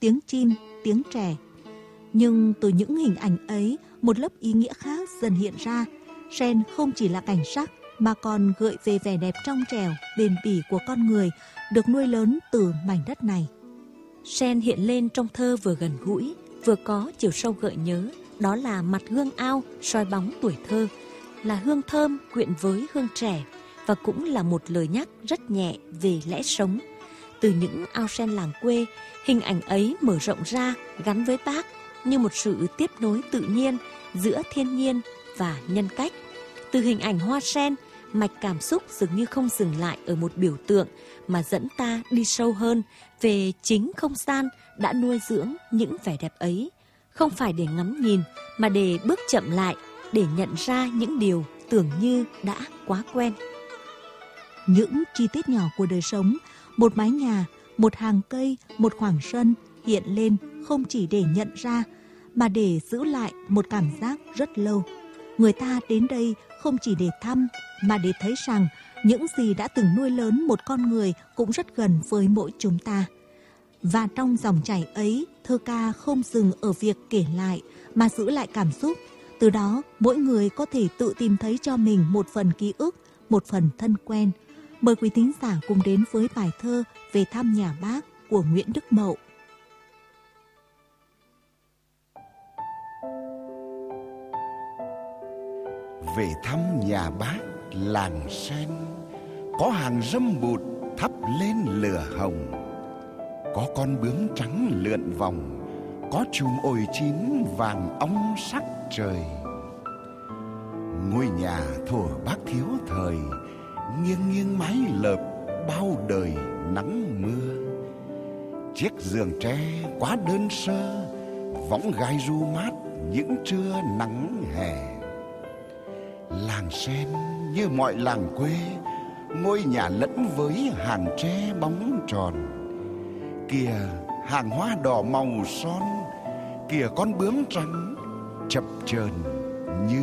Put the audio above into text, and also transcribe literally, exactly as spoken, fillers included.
tiếng chim, tiếng trẻ. Nhưng từ những hình ảnh ấy, một lớp ý nghĩa khác dần hiện ra. Sen không chỉ là cảnh sắc mà còn gợi về vẻ đẹp trong trẻo, bền bỉ của con người được nuôi lớn từ mảnh đất này. Sen hiện lên trong thơ vừa gần gũi, vừa có chiều sâu gợi nhớ. Đó là mặt gương ao soi bóng tuổi thơ, là hương thơm quyện với hương trẻ, và cũng là một lời nhắc rất nhẹ về lẽ sống. Từ những ao sen làng quê, hình ảnh ấy mở rộng ra gắn với bác như một sự tiếp nối tự nhiên giữa thiên nhiên và nhân cách. Từ hình ảnh hoa sen, mạch cảm xúc dường như không dừng lại ở một biểu tượng mà dẫn ta đi sâu hơn về chính không gian đã nuôi dưỡng những vẻ đẹp ấy. Không phải để ngắm nhìn mà để bước chậm lại, để nhận ra những điều tưởng như đã quá quen. Những chi tiết nhỏ của đời sống, một mái nhà, một hàng cây, một khoảng sân hiện lên không chỉ để nhận ra mà để giữ lại một cảm giác rất lâu. Người ta đến đây không chỉ để thăm mà để thấy rằng những gì đã từng nuôi lớn một con người cũng rất gần với mỗi chúng ta. Và trong dòng chảy ấy, thơ ca không dừng ở việc kể lại mà giữ lại cảm xúc. Từ đó, mỗi người có thể tự tìm thấy cho mình một phần ký ức, một phần thân quen. Mời quý thính giả cùng đến với bài thơ Về thăm nhà Bác của Nguyễn Đức Mậu. Về thăm nhà Bác làng sen, có hàng râm bụt thắp lên lửa hồng, có con bướm trắng lượn vòng, có chùm ổi chín vàng óng sắc trời. Ngôi nhà thuở Bác thiếu thời, nghiêng nghiêng mái lợp bao đời nắng mưa. Chiếc giường tre quá đơn sơ, võng gai ru mát những trưa nắng hè. Làng sen như mọi làng quê, ngôi nhà lẫn với hàng tre bóng tròn. Kìa hàng hoa đỏ màu son, kìa con bướm trắng chập chờn như